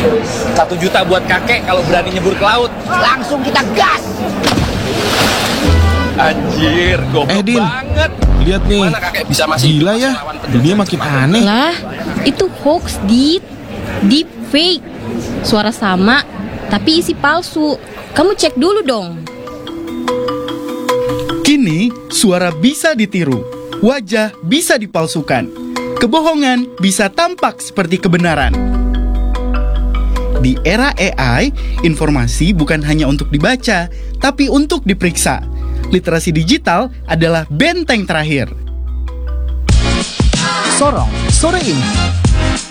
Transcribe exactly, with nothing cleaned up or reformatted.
Satu juta buat kakek kalau berani nyebur ke laut. Langsung kita gas. Anjir, goblok Eh, Din. banget. Lihat nih, Mana kakek bisa masih gila ya, melawan penjajah dunia makin Jepang? aneh. Lah, itu hoax, Dit. Deep fake. Suara sama, tapi isi palsu. Kamu cek dulu dong. Kini, suara bisa ditiru, wajah bisa dipalsukan, kebohongan bisa tampak seperti kebenaran. Di era A I, informasi bukan hanya untuk dibaca, tapi untuk diperiksa. Literasi digital adalah benteng terakhir. Sorong sore ini.